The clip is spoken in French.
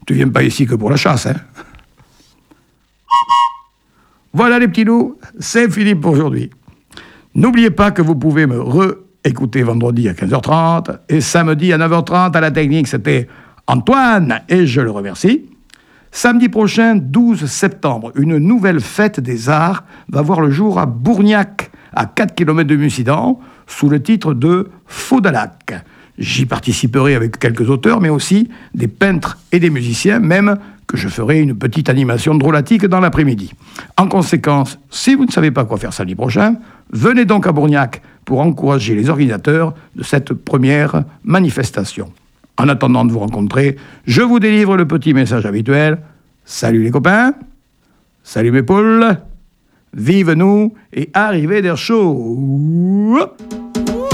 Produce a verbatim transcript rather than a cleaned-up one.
Tu viens pas ici que pour la chasse, hein? Voilà les petits loups, c'est fini pour aujourd'hui. N'oubliez pas que vous pouvez me re-écouter vendredi à quinze heures trente et samedi à neuf heures trente à la technique. C'était Antoine et je le remercie. Samedi prochain, douze septembre, une nouvelle fête des arts va voir le jour à Bourgnac, à quatre kilomètres de Mussidan, sous le titre de Faudalac. J'y participerai avec quelques auteurs, mais aussi des peintres et des musiciens, même que je ferai une petite animation drôlatique dans l'après-midi. En conséquence, si vous ne savez pas quoi faire samedi prochain, venez donc à Bourgnac pour encourager les organisateurs de cette première manifestation. En attendant de vous rencontrer, je vous délivre le petit message habituel. Salut les copains, salut mes poules, vive nous et arrivez d'air chaud.